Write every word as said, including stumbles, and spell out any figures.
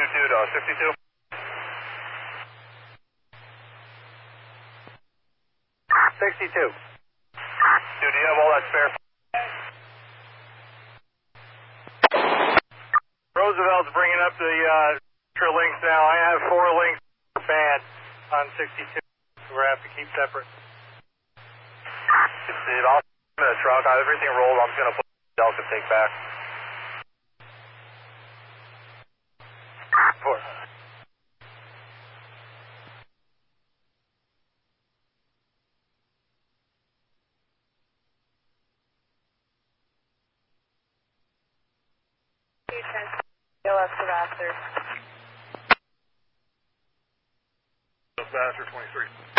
two two to sixty-two. sixty-two. Dude, do you have all that spare? Roosevelt's bringing up the uh, extra links now. I have four links per band on sixty-two. We're going to have to keep separate. Dude, I'll in the truck. Everything rolled. I'm just going to put Delta take back. Four. Go up to Vassar. Vassar twenty-three.